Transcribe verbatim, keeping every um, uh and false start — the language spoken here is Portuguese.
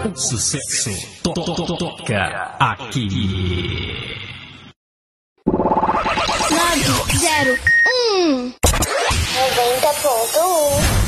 O sucesso to to to toca aqui. nove zero um noventa ponto um